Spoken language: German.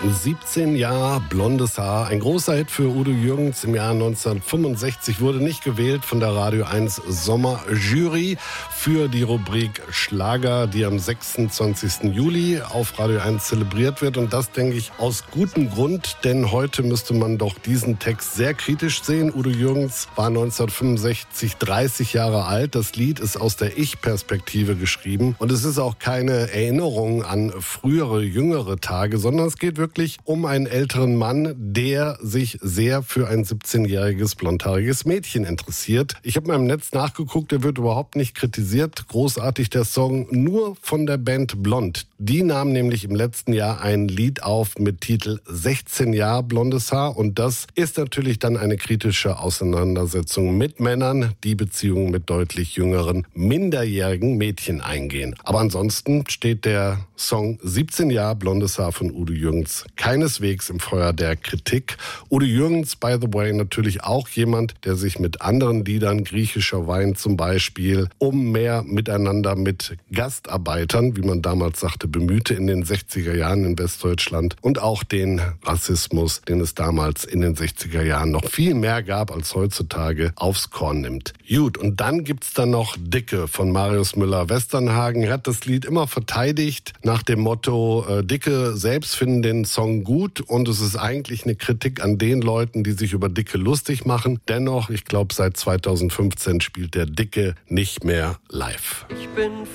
17 Jahre blondes Haar. Ein großer Hit für Udo Jürgens im Jahr 1965. Wurde nicht gewählt von der Radio 1 Sommerjury für die Rubrik Schlager, die am 26. Juli auf Radio 1 zelebriert wird. Und das, denke ich, aus gutem Grund, denn heute müsste man doch diesen Text sehr kritisch sehen. Udo Jürgens war 1965 30 Jahre alt. Das Lied ist aus der Ich-Perspektive geschrieben. Und es ist auch keine Erinnerung an frühere, jüngere Tage, sondern es geht wirklich um einen älteren Mann, der sich sehr für ein 17-jähriges, blondhaariges Mädchen interessiert. Ich habe mal im Netz nachgeguckt, der wird überhaupt nicht kritisiert. Großartig der Song, nur von der Band Blond. Die nahm nämlich im letzten Jahr ein Lied auf mit Titel 16 Jahre blondes Haar. Und das ist natürlich dann eine kritische Auseinandersetzung mit Männern, die Beziehungen mit deutlich jüngeren, minderjährigen Mädchen eingehen. Aber ansonsten steht der Song 17 Jahre blondes Haar von Udo Jürgens keineswegs im Feuer der Kritik. Udo Jürgens, by the way, natürlich auch jemand, der sich mit anderen Liedern, griechischer Wein zum Beispiel, um mehr miteinander mit Gastarbeitern, wie man damals sagte, bemühte in den 60er Jahren in Westdeutschland und auch den Rassismus, den es damals in den 60er Jahren noch viel mehr gab als heutzutage, aufs Korn nimmt. Gut, und dann gibt's dann noch Dicke von Marius Müller-Westernhagen. Er hat das Lied immer verteidigt nach dem Motto, Dicke selbst finden den Song gut und es ist eigentlich eine Kritik an den Leuten, die sich über Dicke lustig machen. Dennoch, ich glaube, seit 2015 spielt der Dicke nicht mehr live. Ich bin